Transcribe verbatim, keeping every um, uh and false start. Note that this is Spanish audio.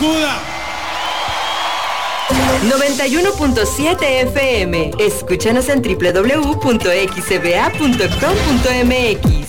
Barracuda. noventa y uno punto siete F M. Escúchanos en doble u doble u doble u punto x b a punto com punto m x.